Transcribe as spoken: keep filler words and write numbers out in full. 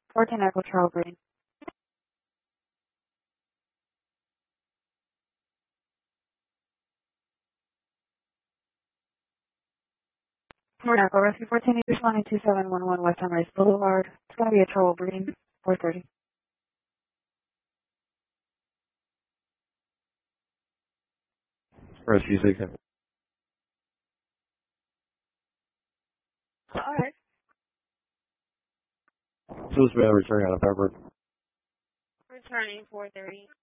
fourteen Echo Charles Green. Fort Echo Rescue fourteen, East one two seven one one West Sunrise Boulevard. It's going to be a trouble breeding, four thirty. Rescue six. Alright. Suicide returning out of Pepper. Returning four thirty.